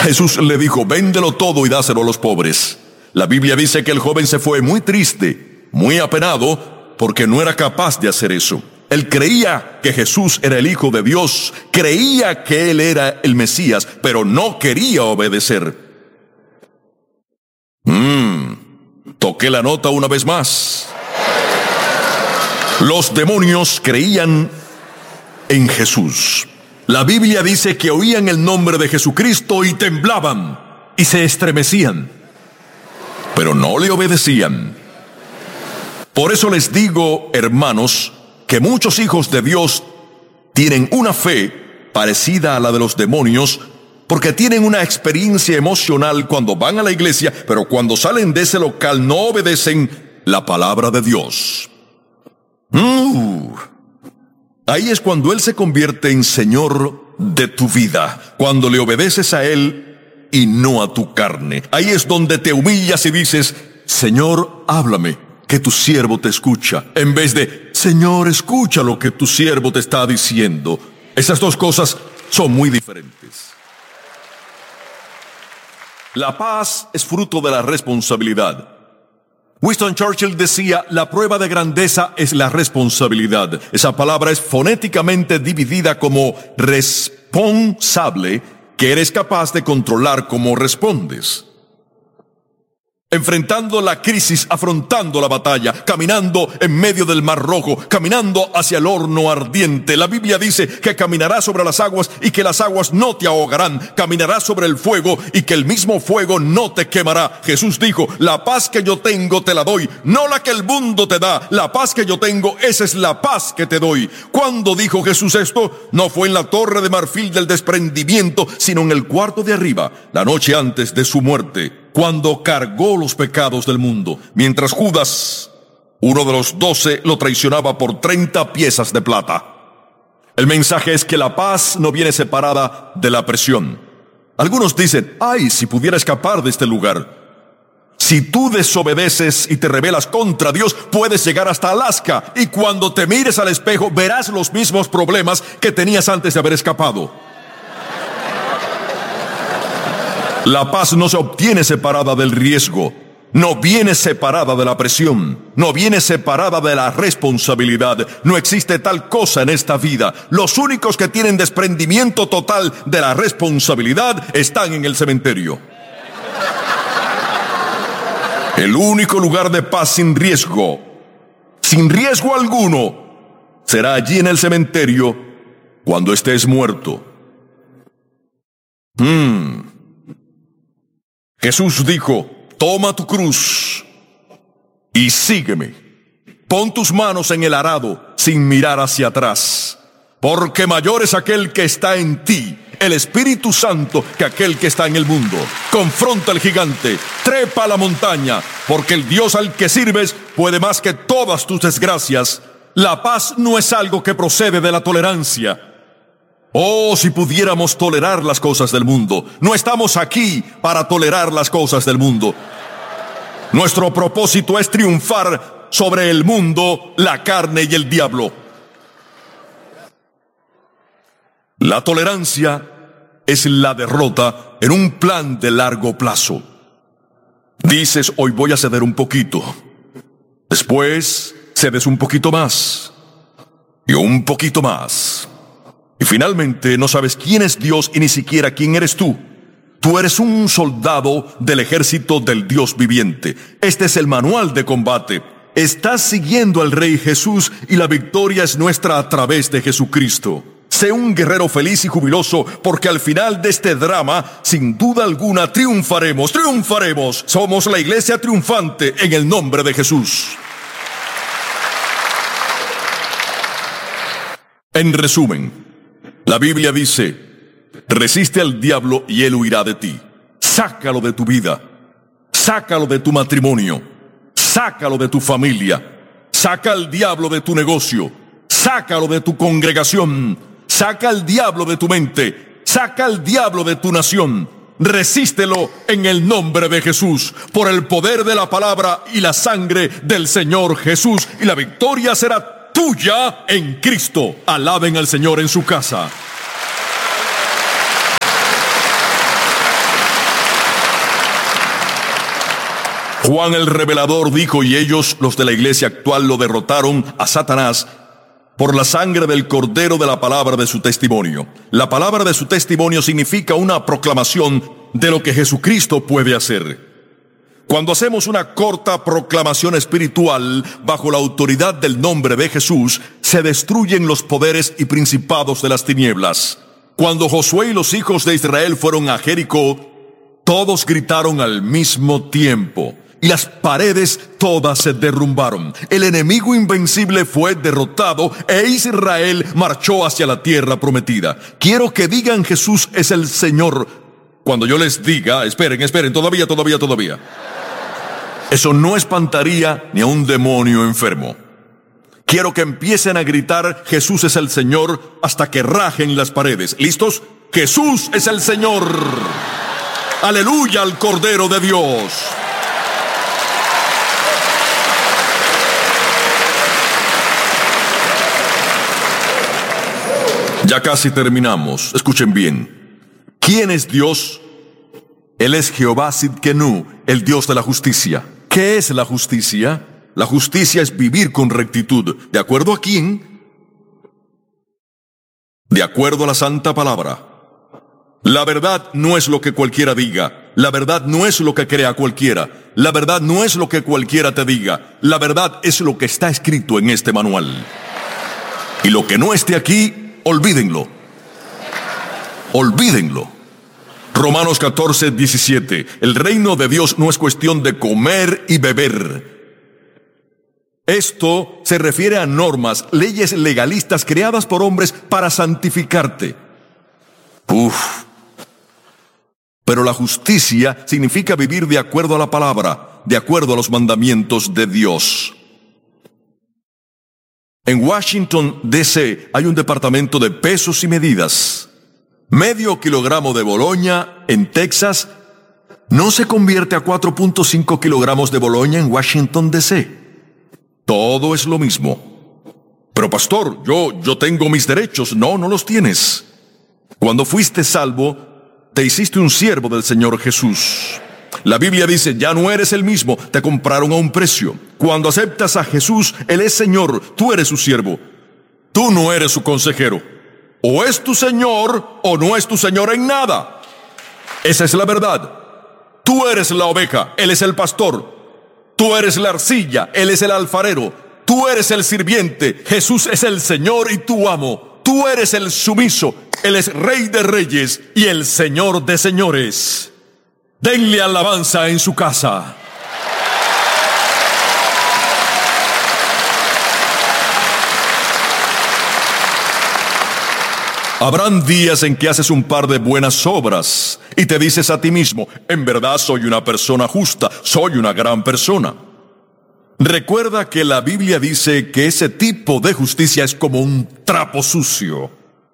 Jesús le dijo: véndelo todo y dáselo a los pobres. La Biblia dice que el joven se fue muy triste, muy apenado, porque no era capaz de hacer eso. Él creía que Jesús era el Hijo de Dios, creía que Él era el Mesías, pero no quería obedecer. Toqué la nota una vez más. Los demonios creían en Jesús. La Biblia dice que oían el nombre de Jesucristo y temblaban y se estremecían, pero no le obedecían. Por eso les digo, hermanos, que muchos hijos de Dios tienen una fe parecida a la de los demonios, porque tienen una experiencia emocional cuando van a la iglesia, pero cuando salen de ese local no obedecen la palabra de Dios. Ahí es cuando Él se convierte en Señor de tu vida, cuando le obedeces a Él y no a tu carne. Ahí es donde te humillas y dices: Señor, háblame, que tu siervo te escucha, en vez de: Señor, escucha lo que tu siervo te está diciendo. Esas dos cosas son muy diferentes. La paz es fruto de la responsabilidad. Winston Churchill decía: la prueba de grandeza es la responsabilidad. Esa palabra es fonéticamente dividida como responsable, que eres capaz de controlar cómo respondes. Enfrentando la crisis, afrontando la batalla, caminando en medio del Mar Rojo, caminando hacia el horno ardiente. La Biblia dice que caminarás sobre las aguas y que las aguas no te ahogarán. Caminarás sobre el fuego y que el mismo fuego no te quemará. Jesús dijo: la paz que yo tengo te la doy, no la que el mundo te da. La paz que yo tengo, esa es la paz que te doy. ¿Cuándo dijo Jesús esto? No fue en la torre de marfil del desprendimiento, sino en el cuarto de arriba, la noche antes de su muerte, cuando cargó los pecados del mundo, mientras Judas, uno de los 12, lo traicionaba por 30 piezas de plata. El mensaje es que la paz no viene separada de la presión. Algunos dicen: ay, si pudiera escapar de este lugar. Si tú desobedeces y te rebelas contra Dios, puedes llegar hasta Alaska, y cuando te mires al espejo verás los mismos problemas que tenías antes de haber escapado. La paz no se obtiene separada del riesgo, no viene separada de la presión, no viene separada de la responsabilidad. No existe tal cosa en esta vida. Los únicos que tienen desprendimiento total de la responsabilidad están en el cementerio. El único lugar de paz sin riesgo alguno, será allí en el cementerio cuando estés muerto. Jesús dijo: toma tu cruz y sígueme. Pon tus manos en el arado sin mirar hacia atrás, porque mayor es aquel que está en ti, el Espíritu Santo, que aquel que está en el mundo. Confronta al gigante, trepa a la montaña, porque el Dios al que sirves puede más que todas tus desgracias. La paz no es algo que procede de la tolerancia. Oh, si pudiéramos tolerar las cosas del mundo. No estamos aquí para tolerar las cosas del mundo. Nuestro propósito es triunfar sobre el mundo, la carne y el diablo. La tolerancia es la derrota en un plan de largo plazo. Dices: hoy voy a ceder un poquito. Después cedes un poquito más y un poquito más. Y finalmente no sabes quién es Dios y ni siquiera quién eres tú. Tú eres un soldado del ejército del Dios viviente. Este es el manual de combate. Estás siguiendo al Rey Jesús y la victoria es nuestra a través de Jesucristo. Sé un guerrero feliz y jubiloso, porque al final de este drama, sin duda alguna, triunfaremos. Somos la iglesia triunfante en el nombre de Jesús. En resumen, la Biblia dice: resiste al diablo y él huirá de ti. Sácalo de tu vida, sácalo de tu matrimonio, sácalo de tu familia, saca al diablo de tu negocio, sácalo de tu congregación, saca al diablo de tu mente, saca al diablo de tu nación. Resístelo en el nombre de Jesús, por el poder de la palabra y la sangre del Señor Jesús, y la victoria será tuya en Cristo. Alaben al Señor en su casa. Juan el Revelador dijo, y ellos, los de la iglesia actual, lo derrotaron a Satanás por la sangre del Cordero de la palabra de su testimonio. La palabra de su testimonio significa una proclamación de lo que Jesucristo puede hacer. Cuando hacemos una corta proclamación espiritual bajo la autoridad del nombre de Jesús, se destruyen los poderes y principados de las tinieblas. Cuando Josué y los hijos de Israel fueron a Jericó, todos gritaron al mismo tiempo, y las paredes todas se derrumbaron. El enemigo invencible fue derrotado e Israel marchó hacia la tierra prometida. Quiero que digan: Jesús es el Señor. Cuando yo les diga, esperen, todavía. Eso no espantaría ni a un demonio enfermo. Quiero que empiecen a gritar: Jesús es el Señor, hasta que rajen las paredes. ¿Listos? Jesús es el Señor. Aleluya al Cordero de Dios. Ya casi terminamos. Escuchen bien. ¿Quién es Dios? Él es Jehová Sidkenu, el Dios de la justicia. ¿Qué es la justicia? La justicia es vivir con rectitud. ¿De acuerdo a quién? De acuerdo a la santa palabra. La verdad no es lo que cualquiera diga. La verdad no es lo que crea cualquiera. La verdad no es lo que cualquiera te diga. La verdad es lo que está escrito en este manual. Y lo que no esté aquí, olvídenlo. Olvídenlo. Romanos 14:17. El reino de Dios no es cuestión de comer y beber. Esto se refiere a normas, leyes legalistas creadas por hombres para santificarte. Pero la justicia significa vivir de acuerdo a la palabra, de acuerdo a los mandamientos de Dios. En Washington, D.C., hay un departamento de pesos y medidas. Medio kilogramo de Boloña en Texas no se convierte a 4.5 kilogramos de Boloña en Washington, D.C. Todo es lo mismo. Pero pastor, yo tengo mis derechos. No los tienes. Cuando fuiste salvo, te hiciste un siervo del Señor Jesús. La Biblia dice: ya no eres el mismo, te compraron a un precio. Cuando aceptas a Jesús, Él es Señor, tú eres su siervo. Tú no eres su consejero. O es tu Señor o no es tu Señor en nada. Esa es la verdad. Tú eres la oveja, Él es el pastor. Tú eres la arcilla, Él es el alfarero. Tú eres el sirviente, Jesús es el Señor y tu amo. Tú eres el sumiso, Él es Rey de reyes y el Señor de señores. Denle alabanza en su casa. Habrán días en que haces un par de buenas obras y te dices a ti mismo: en verdad soy una persona justa, soy una gran persona. Recuerda que la Biblia dice que ese tipo de justicia es como un trapo sucio.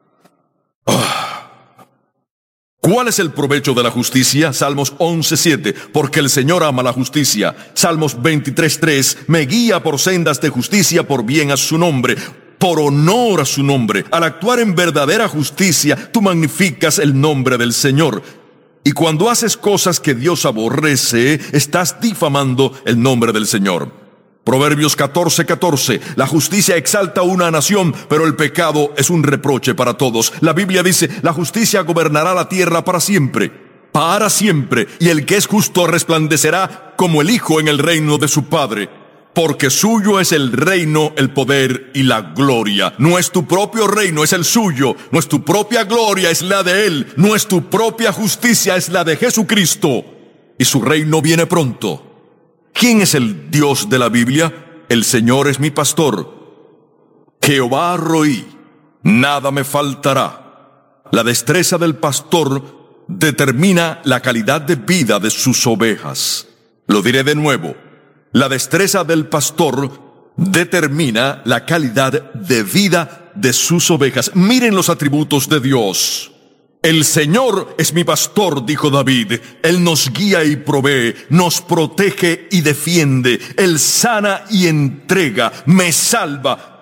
¿Cuál es el provecho de la justicia? Salmos 11:7. Porque el Señor ama la justicia. Salmos 23:3. Me guía por sendas de justicia por bien a su nombre. Por honor a su nombre. Al actuar en verdadera justicia, tú magnificas el nombre del Señor. Y cuando haces cosas que Dios aborrece, estás difamando el nombre del Señor. Proverbios 14:14. La justicia exalta una nación, pero el pecado es un reproche para todos. La Biblia dice: la justicia gobernará la tierra para siempre. Para siempre. Y el que es justo resplandecerá como el Hijo en el reino de su Padre. Porque suyo es el reino, el poder y la gloria. No es tu propio reino, es el suyo. No es tu propia gloria, es la de Él. No es tu propia justicia, es la de Jesucristo. Y su reino viene pronto. ¿Quién es el Dios de la Biblia? El Señor es mi pastor. Jehová roí, nada me faltará. La destreza del pastor determina la calidad de vida de sus ovejas. Lo diré de nuevo. La destreza del pastor determina la calidad de vida de sus ovejas. Miren los atributos de Dios. El Señor es mi pastor, dijo David. Él nos guía y provee, nos protege y defiende. Él sana y entrega, me salva,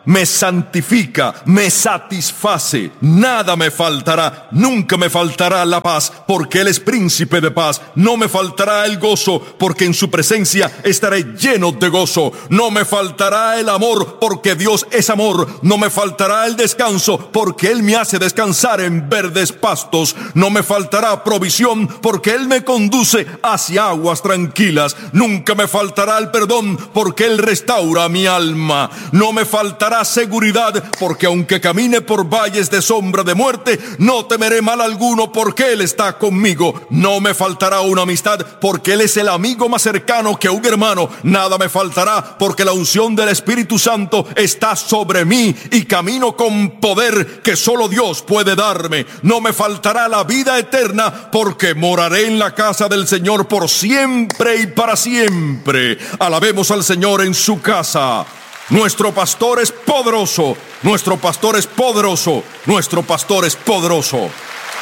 me santifica, me satisface. Nada me faltará, nunca me faltará la paz, porque Él es príncipe de paz. No me faltará el gozo, porque en su presencia estaré lleno de gozo. No me faltará el amor, porque Dios es amor. No me faltará el descanso, porque Él me hace descansar en verdes pastos. No me faltará provisión, porque Él me conduce hacia aguas tranquilas. Nunca me faltará el perdón, porque Él restaura mi alma. No me faltará seguridad, porque aunque camine por valles de sombra de muerte, no temeré mal alguno, porque Él está conmigo. No me faltará una amistad, porque Él es el amigo más cercano que un hermano. Nada me faltará, porque la unción del Espíritu Santo está sobre mí y camino con poder que solo Dios puede darme. No me faltará la vida eterna, porque moraré en la casa del Señor por siempre y para siempre. Alabemos al Señor en su casa. Nuestro pastor es poderoso, nuestro pastor es poderoso, nuestro pastor es poderoso.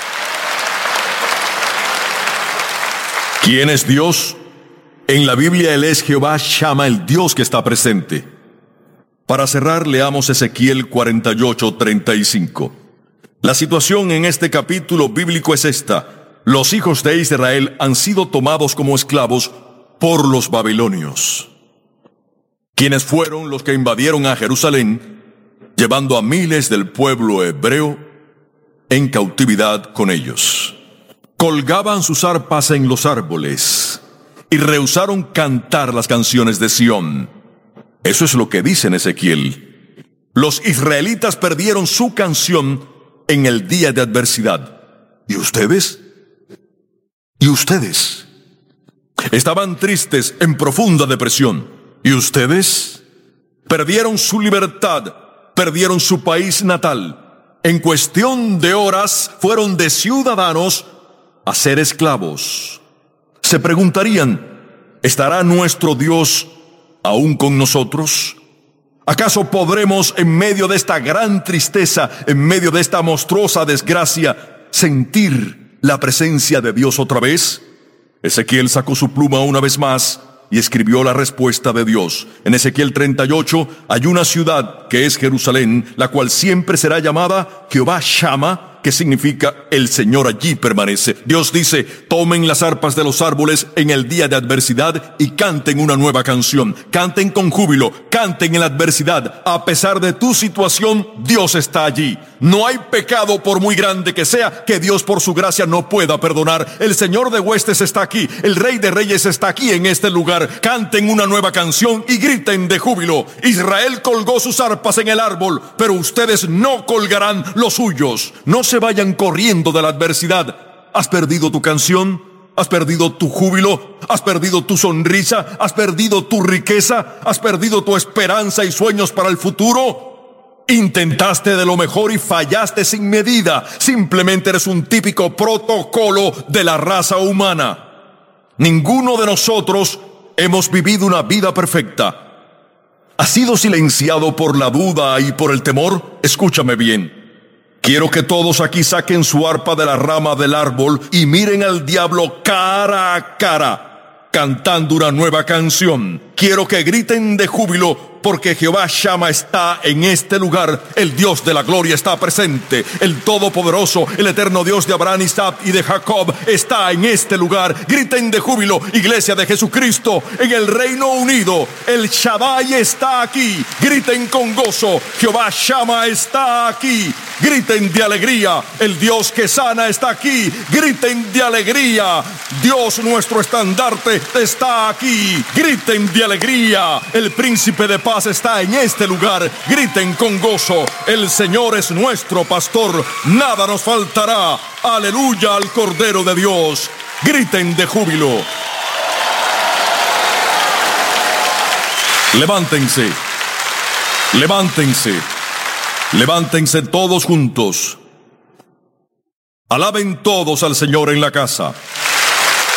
¿Quién es Dios? En la Biblia Él es Jehová Shammah, el Dios que está presente. Para cerrar, leamos Ezequiel 48:35. La situación en este capítulo bíblico es esta: los hijos de Israel han sido tomados como esclavos por los babilonios, quienes fueron los que invadieron a Jerusalén, llevando a miles del pueblo hebreo en cautividad con ellos. Colgaban sus arpas en los árboles y rehusaron cantar las canciones de Sión. Eso es lo que dice en Ezequiel. Los israelitas perdieron su canción en el día de adversidad. ¿Y ustedes? ¿Y ustedes? Estaban tristes, en profunda depresión. ¿Y ustedes? Perdieron su libertad, perdieron su país natal. En cuestión de horas fueron de ciudadanos a ser esclavos. Se preguntarían: ¿estará nuestro Dios aún con nosotros? ¿Acaso podremos, en medio de esta gran tristeza, en medio de esta monstruosa desgracia, sentir la presencia de Dios otra vez? Ezequiel sacó su pluma una vez más y escribió la respuesta de Dios. En Ezequiel 38 hay una ciudad que es Jerusalén, la cual siempre será llamada Jehová Shammah, que significa el Señor allí permanece. Dios dice: tomen las arpas de los árboles en el día de adversidad y canten una nueva canción. Canten con júbilo, canten en la adversidad. A pesar de tu situación, Dios está allí. No hay pecado, por muy grande que sea, que Dios por su gracia no pueda perdonar. El Señor de huestes está aquí, el Rey de reyes está aquí en este lugar. Canten una nueva canción y griten de júbilo. Israel colgó sus arpas en el árbol, pero ustedes no colgarán los suyos. No se vayan corriendo de la adversidad. ¿Has perdido tu canción? ¿Has perdido tu júbilo? ¿Has perdido tu sonrisa? ¿Has perdido tu riqueza? ¿Has perdido tu esperanza y sueños para el futuro? Intentaste de lo mejor y fallaste sin medida. Simplemente eres un típico protocolo de la raza humana. Ninguno de nosotros hemos vivido una vida perfecta. ¿Has sido silenciado por la duda y por el temor? Escúchame bien. Quiero que todos aquí saquen su arpa de la rama del árbol y miren al diablo cara a cara, cantando una nueva canción. Quiero que griten de júbilo, porque Jehová Shammah está en este lugar. El Dios de la gloria está presente. El Todopoderoso, el eterno Dios de Abraham, Isaac y de Jacob está en este lugar. Griten de júbilo, iglesia de Jesucristo en el Reino Unido. El Shaddai está aquí. Griten con gozo. Jehová Shammah está aquí. Griten de alegría. El Dios que sana está aquí. Griten de alegría. Dios, nuestro estandarte, está aquí. Griten de alegría. El príncipe de paz está en este lugar. Griten con gozo. El Señor es nuestro pastor. Nada nos faltará. Aleluya al Cordero de Dios. Griten de júbilo. Levántense. Levántense. Levántense todos juntos. Alaben todos al Señor en la casa.